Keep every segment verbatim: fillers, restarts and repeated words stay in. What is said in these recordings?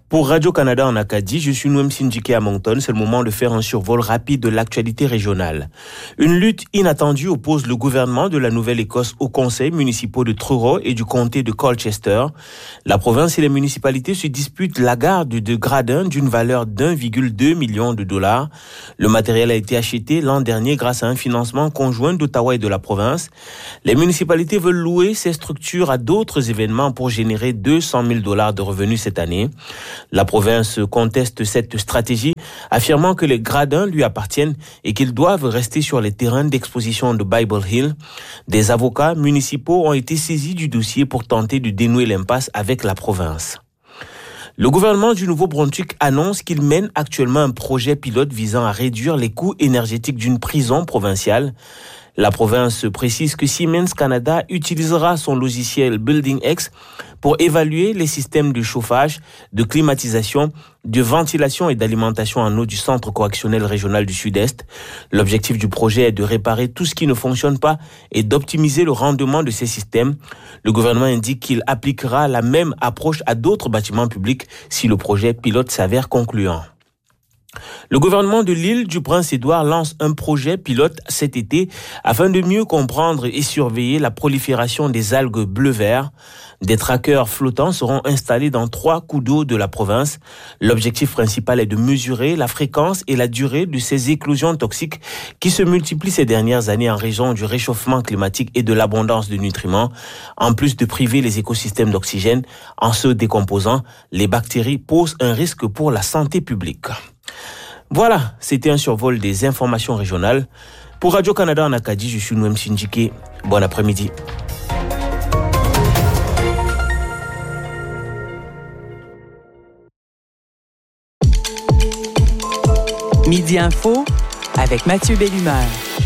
Pour Radio-Canada en Acadie, je suis Noem Sindjike à Moncton. C'est le moment de faire un survol rapide de l'actualité régionale. Une lutte inattendue oppose le gouvernement de la Nouvelle-Écosse aux conseils municipaux de Truro et du comté de Colchester. La province et les municipalités se disputent la garde de gradins d'une valeur d'un virgule deux million de dollars. Le matériel a été acheté l'an dernier grâce à un financement conjoint d'Ottawa et de la province. Les municipalités veulent louer ces structures à d'autres événements pour générer deux cent mille dollars de revenus cette année. La province conteste cette stratégie, affirmant que les gradins lui appartiennent et qu'ils doivent rester sur les terrains d'exposition de Bible Hill. Des avocats municipaux ont été saisis du dossier pour tenter de dénouer l'impasse avec la province. Le gouvernement du Nouveau-Brunswick annonce qu'il mène actuellement un projet pilote visant à réduire les coûts énergétiques d'une prison provinciale. La province précise que Siemens Canada utilisera son logiciel BuildingX pour évaluer les systèmes de chauffage, de climatisation, de ventilation et d'alimentation en eau du Centre correctionnel régional du Sud-Est. L'objectif du projet est de réparer tout ce qui ne fonctionne pas et d'optimiser le rendement de ces systèmes. Le gouvernement indique qu'il appliquera la même approche à d'autres bâtiments publics si le projet pilote s'avère concluant. Le gouvernement de l'île du Prince-Édouard lance un projet pilote cet été afin de mieux comprendre et surveiller la prolifération des algues bleu-vert. Des trackers flottants seront installés dans trois coups d'eau de la province. L'objectif principal est de mesurer la fréquence et la durée de ces éclosions toxiques qui se multiplient ces dernières années en raison du réchauffement climatique et de l'abondance de nutriments. En plus de priver les écosystèmes d'oxygène, en se décomposant, les bactéries posent un risque pour la santé publique. Voilà, c'était un survol des informations régionales. Pour Radio-Canada en Acadie, je suis Noem Sindjike. Bon après-midi. Midi Info avec Mathieu Bellumeur.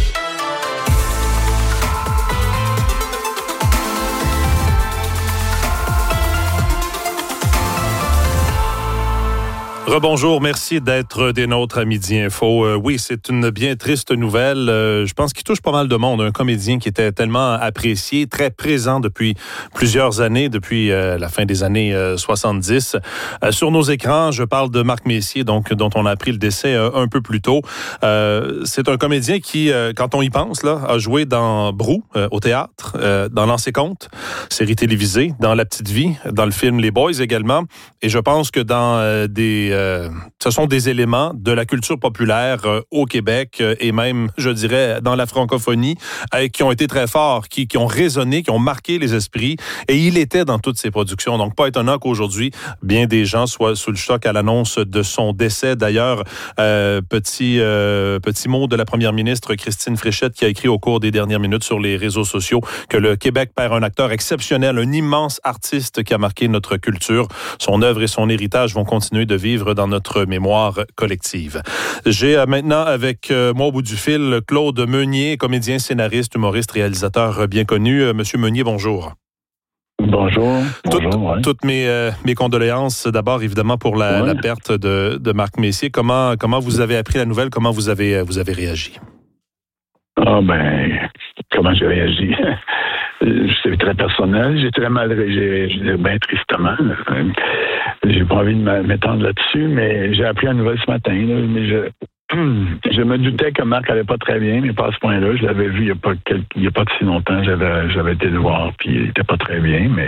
Rebonjour, merci d'être des nôtres à Midi Info. Euh, oui, c'est une bien triste nouvelle. Euh, je pense qu'il touche pas mal de monde. Un comédien qui était tellement apprécié, très présent depuis plusieurs années, depuis euh, la fin des années euh, soixante-dix. Euh, sur nos écrans, je parle de Marc Messier, donc dont on a appris le décès euh, un peu plus tôt. Euh, c'est un comédien qui, euh, quand on y pense, là, a joué dans Brou, euh, au théâtre, euh, dans L'Ancien Compte, série télévisée, dans La Petite Vie, dans le film Les Boys également. Et je pense que dans euh, des Euh, ce sont des éléments de la culture populaire euh, au Québec euh, et même, je dirais, dans la francophonie euh, qui ont été très forts, qui, qui ont résonné, qui ont marqué les esprits. Et il était dans toutes ces productions. Donc, pas étonnant qu'aujourd'hui, bien des gens soient sous le choc à l'annonce de son décès. D'ailleurs, euh, petit, euh, petit mot de la première ministre Christine Fréchette qui a écrit au cours des dernières minutes sur les réseaux sociaux que le Québec perd un acteur exceptionnel, un immense artiste qui a marqué notre culture. Son œuvre et son héritage vont continuer de vivre dans notre mémoire collective. J'ai euh, maintenant avec euh, moi au bout du fil Claude Meunier, comédien, scénariste, humoriste, réalisateur bien connu. Euh, Monsieur Meunier, bonjour. Bonjour. Tout, bonjour ouais. Toutes mes, euh, mes condoléances d'abord évidemment pour la, ouais. la perte de, de Marc Messier. Comment, comment vous avez appris la nouvelle? Comment vous avez, vous avez réagi? Ah ben, comment j'ai réagi? C'est très personnel. J'ai très mal réagi, bien tristement. Là. J'ai pas envie de m'étendre là-dessus, mais j'ai appris la nouvelle ce matin. Là, mais je, je me doutais que Marc allait pas très bien, mais pas à ce point-là. Je l'avais vu il y a pas, quelques, il y a pas de si longtemps. J'avais, j'avais été le voir, puis il était pas très bien, mais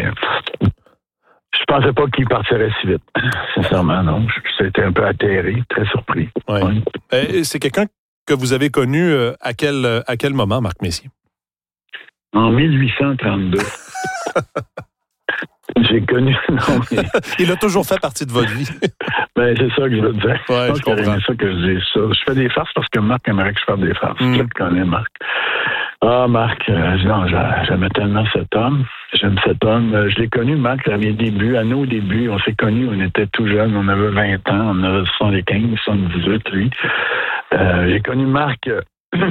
je pensais pas qu'il partirait si vite. Sincèrement, non. J'étais un peu atterré, très surpris. Ouais. Ouais. Et c'est quelqu'un que vous avez connu à quel, à quel moment, Marc Messier? En mille huit cent trente-deux. J'ai connu... Non, mais... Il a toujours fait partie de votre vie. Ben, c'est ça que je veux dire. Ouais, je, je comprends. C'est ça que je dis ça. Je fais des farces parce que Marc aimerait que je fasse des farces. Mm. Je le connais, Marc. Ah, Marc, euh, non, j'aimais tellement cet homme. J'aime cet homme. Je l'ai connu, Marc, à mes débuts, à nos débuts. On s'est connus, on était tout jeunes. On avait vingt ans, on avait soixante-quinze, soixante-dix-huit, lui. Euh, j'ai connu Marc...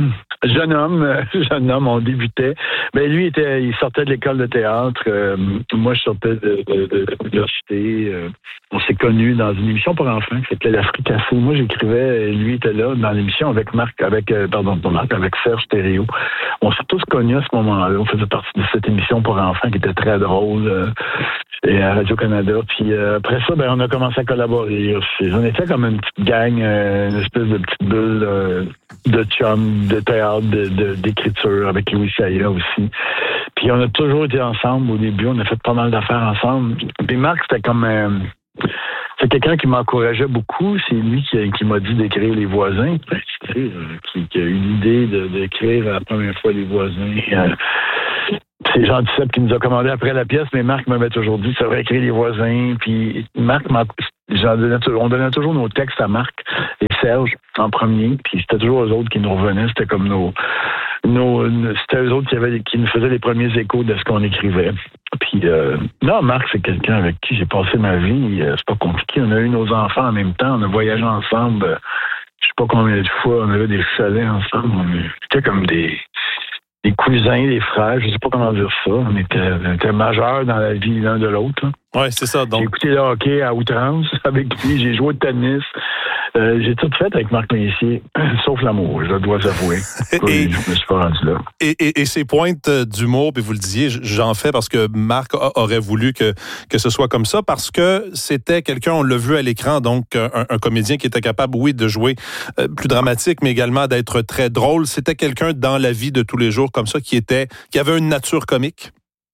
jeune homme, jeune homme, on débutait. Ben lui, était, il sortait de l'école de théâtre. Euh, moi, je sortais de, de, de, de l'université. Euh, on s'est connus dans une émission pour enfants qui s'appelait l'Africassé. Moi, j'écrivais, et lui était là dans l'émission avec Marc, avec, euh, pardon, pas Marc, avec Serge Thériault. On s'est tous connus à ce moment-là. On faisait partie de cette émission pour enfants qui était très drôle. Euh, et à Radio-Canada. Puis euh, après ça, ben on a commencé à collaborer aussi. On était comme une petite gang, euh, une espèce de petite bulle euh, de chum, de théâtre, de, de, d'écriture, avec Louis Saya aussi. Puis on a toujours été ensemble au début. On a fait pas mal d'affaires ensemble. Puis Marc, c'était comme... Euh, c'est quelqu'un qui m'encourageait beaucoup. C'est lui qui, qui m'a dit d'écrire Les Voisins. Qui, qui a eu l'idée de, d'écrire la première fois Les Voisins. Euh, c'est Jean Duceppe qui nous a commandé après la pièce, mais Marc m'avait toujours dit ça va écrire Les Voisins. Puis Marc, j'en donnais, on donnait toujours nos textes à Marc et Serge en premier. Puis c'était toujours eux autres qui nous revenaient. C'était comme nos... nos c'était eux autres qui, avaient, qui nous faisaient les premiers échos de ce qu'on écrivait. Puis, euh, non, Marc, c'est quelqu'un avec qui j'ai passé ma vie. Euh, c'est pas compliqué. On a eu nos enfants en même temps. On a voyagé ensemble. Euh, je sais pas combien de fois. On avait des chalets ensemble. On était comme des, des cousins, des frères. Je sais pas comment dire ça. On était, on était majeurs dans la vie l'un de l'autre. Oui, c'est ça. Donc... J'ai écouté le hockey à outrance avec lui. J'ai joué au tennis. Euh, j'ai tout fait avec Marc Messier, sauf l'amour, je dois avouer. et, je me suis pas rendu là. Et, et, et ces pointes d'humour, puis vous le disiez, j'en fais parce que Marc aurait voulu que, que ce soit comme ça, parce que c'était quelqu'un, on l'a vu à l'écran, donc un, un comédien qui était capable, oui, de jouer euh, plus dramatique, mais également d'être très drôle. C'était quelqu'un dans la vie de tous les jours comme ça, qui était, qui avait une nature comique.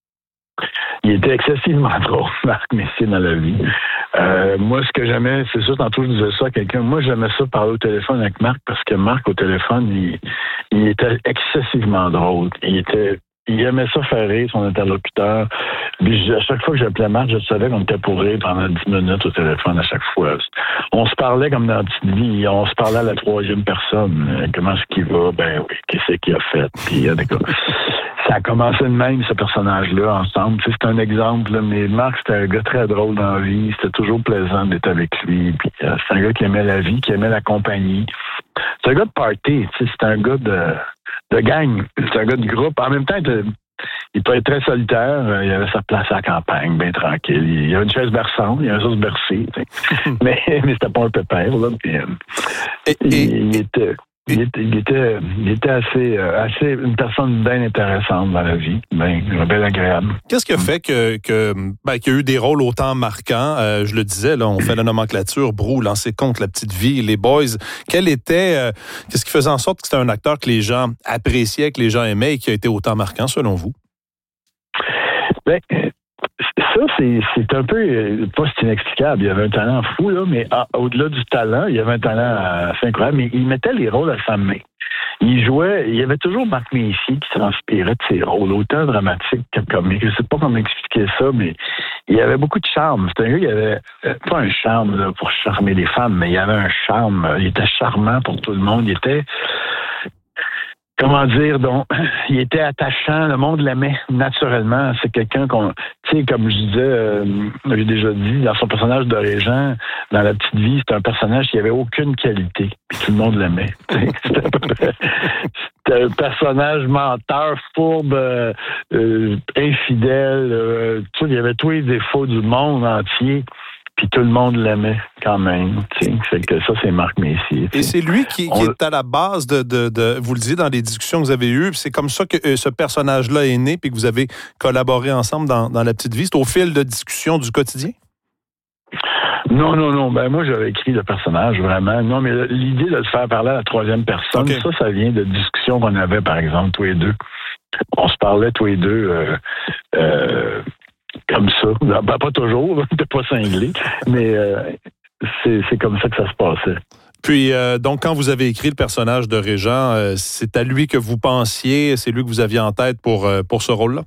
Il était excessivement drôle, Marc Messier, dans la vie. Euh, moi, ce que j'aimais, c'est ça, tantôt je disais ça à quelqu'un, moi j'aimais ça parler au téléphone avec Marc parce que Marc, au téléphone, il, il était excessivement drôle. Il était, il aimait ça faire rire son interlocuteur. Puis, à chaque fois que j'appelais Marc, je savais qu'on était pour rire pendant dix minutes au téléphone à chaque fois. On se parlait comme dans la petite vie, on se parlait à la troisième personne. Comment est-ce qu'il va? Ben oui, qu'est-ce qu'il a fait? Puis, ça a commencé de même, ce personnage-là, ensemble. Tu sais, c'est un exemple, là, mais Marc, c'était un gars très drôle dans la vie. C'était toujours plaisant d'être avec lui. Puis, euh, c'est un gars qui aimait la vie, qui aimait la compagnie. C'est un gars de party. Tu sais, c'est un gars de, de gang. C'est un gars de groupe. En même temps, il, était, il peut être très solitaire. Il avait sa place à la campagne, bien tranquille. Il y avait une chaise berçante. Il y avait un sauce bercée. Tu sais. mais, mais c'était pas un pépère, là. Puis, euh, et, il, et, il était... Il était, il était, il était assez, assez une personne bien intéressante dans la vie, bien, bien agréable. Qu'est-ce qui a fait que, que ben, qu'il y a eu des rôles autant marquants? Euh, je le disais, là, on fait la nomenclature, Brou, Lancer compte, La Petite Vie, Les Boys. Quel était, euh, qu'est-ce qui faisait en sorte que c'était un acteur que les gens appréciaient, que les gens aimaient et qui a été autant marquant, selon vous? Bien, ça, c'est, c'est un peu, pas c'est inexplicable. Il y avait un talent fou, là, mais ah, au-delà du talent, il y avait un talent assez incroyable, mais il mettait les rôles à sa main. Il jouait, il y avait toujours Marc Messier qui transpirait de ses rôles, autant dramatiques que comiques. Je sais pas comment expliquer ça, mais il y avait beaucoup de charme. C'était un gars qui avait, euh, pas un charme là, pour charmer les femmes, mais il y avait un charme. Il était charmant pour tout le monde. Il était... Comment dire, donc, il était attachant, le monde l'aimait naturellement. C'est quelqu'un qu'on, tu sais, comme je disais, euh, j'ai déjà dit, dans son personnage de Régent, dans La Petite Vie, c'est un personnage qui avait aucune qualité, puis tout le monde l'aimait. C'était, à peu près, c'était un personnage menteur, fourbe, euh, euh, infidèle, euh, tout, il y avait tous les défauts du monde entier. Puis tout le monde l'aimait quand même. Fait que ça, c'est Marc Messier. Et c'est lui qui, qui On... est à la base de, de, de... Vous le disiez dans les discussions que vous avez eues, c'est comme ça que euh, ce personnage-là est né, puis que vous avez collaboré ensemble dans, dans La Petite Vie. C'est au fil de discussions du quotidien? Non, non, non. Ben moi, j'avais écrit le personnage, vraiment. Non, mais l'idée de le faire parler à la troisième personne, okay. ça, ça vient de discussions qu'on avait, par exemple, tous les deux. On se parlait tous les deux... Euh, euh, comme ça. Ben, pas toujours, t'es pas cinglé, mais euh, c'est, c'est comme ça que ça se passait. Puis, euh, donc, quand vous avez écrit le personnage de Régent, euh, c'est à lui que vous pensiez, c'est lui que vous aviez en tête pour, euh, pour ce rôle-là?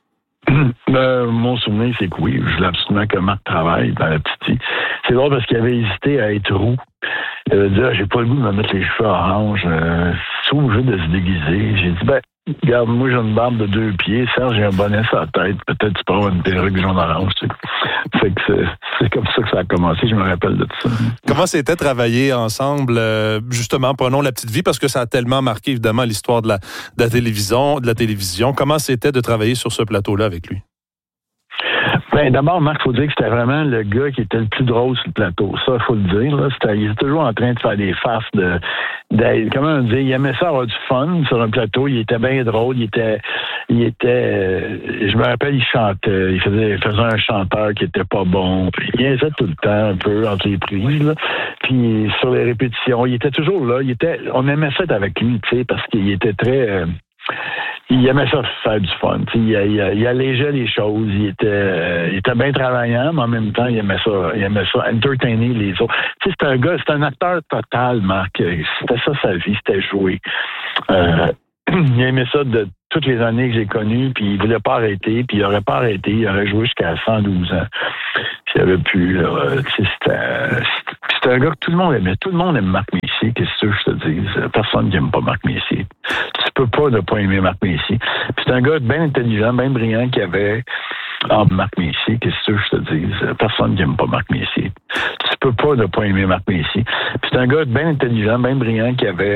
Ben, mon souvenir, c'est que oui, je voulais absolument que Marc travaille dans La Petite Vie. C'est drôle parce qu'il avait hésité à être roux. Il avait dit, ah, j'ai pas le goût de me mettre les cheveux orange, euh, c'est obligé de se déguiser. J'ai dit, ben, regarde, moi, j'ai une barbe de deux pieds. Serge, j'ai un bonnet sur la tête. Peut-être tu peux avoir une perruque jaune-orange. Tu sais. Fait que c'est, c'est comme ça que ça ça a commencé, je me rappelle de tout ça. Comment c'était travailler ensemble, euh, justement, prenons La Petite Vie, parce que ça a tellement marqué, évidemment, l'histoire de la, de la télévision, de la télévision. Comment c'était de travailler sur ce plateau-là avec lui? Ben, d'abord, Marc, il faut dire que c'était vraiment le gars qui était le plus drôle sur le plateau. Ça, il faut le dire. Là. C'était, il était toujours en train de faire des farces de, de. Comment on dit? Il aimait ça avoir du fun sur un plateau. Il était bien drôle. Il était. Il était. Euh, je me rappelle, il chantait. Il faisait, il faisait un chanteur qui était pas bon. Puis, il faisait tout le temps un peu entre les prises. Là. Puis sur les répétitions, il était toujours là. Il était. On aimait ça être avec lui, tu sais, parce qu'il était très. Euh, Il aimait ça faire du fun. Il, il, il allégeait les choses. Il était, euh, il était bien travaillant, mais en même temps, il aimait ça. Il aimait ça, entertainer les autres. Tu sais, c'est un gars, c'est un acteur total, Marc. C'était ça sa vie, c'était jouer. Euh, il aimait ça de toutes les années que j'ai connues, puis il voulait pas arrêter, puis il aurait pas arrêté. Il aurait joué jusqu'à cent douze ans. S'il avait pu, là, tu sais, c'était, c'était un gars que tout le monde aimait. Tout le monde aime Marc Messier, qu'est-ce que je te dis? Personne qui aime pas Marc Messier. Tu peux pas ne pas aimer Marc Messier. Puis c'est un gars bien intelligent, bien brillant qui avait ah, Marc Messier, qu'est-ce que je te dis? Personne qui aime pas Marc Messier. Tu peux pas ne pas aimer Marc Messier. Puis c'est un gars bien intelligent, bien brillant qui avait